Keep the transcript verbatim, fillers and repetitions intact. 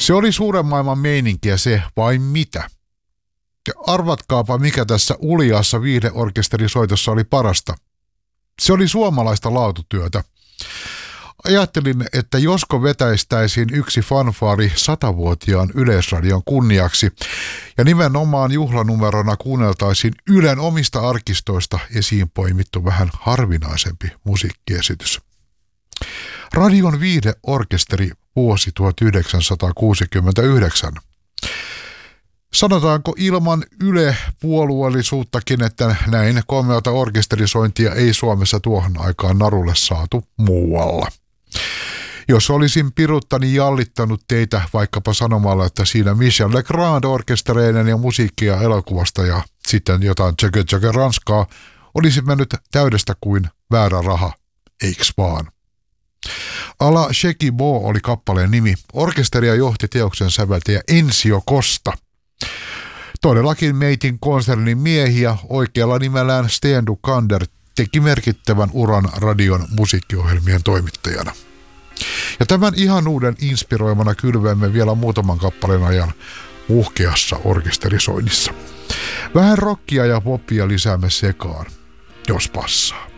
Se oli suuren maailman meininkiä se, vai mitä? Ja arvatkaapa, mikä tässä uljaassa viihdeorkesterisoitossa oli parasta. Se oli suomalaista laatutyötä. Ajattelin, että josko vetäistäisiin yksi fanfaari satavuotiaan Yleisradion kunniaksi ja nimenomaan juhlanumerona kuunneltaisiin Ylen omista arkistoista esiin poimittu vähän harvinaisempi musiikkiesitys. Radion viihdeorkesteri vuosi tuhatyhdeksänsataakuusikymmentäyhdeksän. Sanotaanko ilman Yle-puolueellisuuttakin, että näin komeata orkesterisointia ei Suomessa tuohon aikaan narulle saatu muualla. Jos olisin piruttani jallittanut teitä vaikkapa sanomalla, että siinä Michel Legrand orkestereinen ja musiikkia elokuvasta ja sitten jotain tjökö tjökö ranskaa, olisi mennyt täydestä kuin väärä raha, eiks vaan? Ala Sheki Bo oli kappaleen nimi. Orkesteria johti teoksen säveltäjä Ensio Costa. Todellakin Meitin konsernin miehiä oikealla nimellään Sten Dukander teki merkittävän uran radion musiikkiohjelmien toimittajana. Ja tämän ihan uuden inspiroimana kylvemme vielä muutaman kappaleen ajan uhkeassa orkesterisoinnissa. Vähän rockia ja poppia lisäämme sekaan, jos passaa.